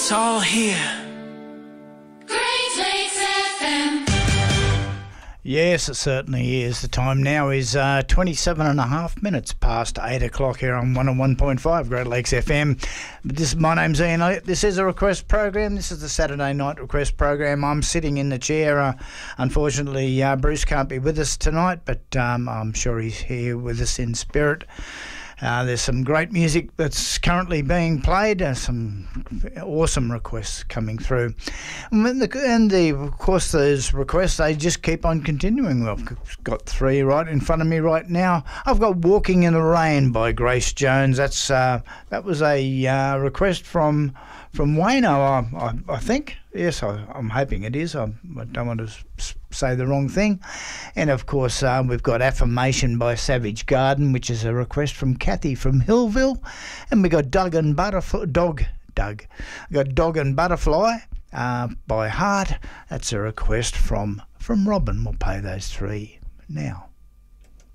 it's all here. Great Lakes FM. Yes, it certainly is. The time now is 27 and a half minutes past 8 o'clock here on 101.5 Great Lakes FM. My name's Ian Elliott. This is a request program. This is the Saturday night request program. I'm sitting in the chair. Unfortunately, Bruce can't be with us tonight, but I'm sure he's here with us in spirit. There's some great music that's currently being played, some awesome requests coming through. Of course, those requests, they just keep on continuing. I've got three right in front of me right now. I've got Walking in the Rain by Grace Jones. That was a request from Wayno, I think. Yes, I'm hoping it is. I don't want to say the wrong thing. And, of course, we've got Affirmation by Savage Garden, which is a request from Kathy from Hillville. And we got Dog and Butterfly by Heart. That's a request from Robin. We'll play those three now.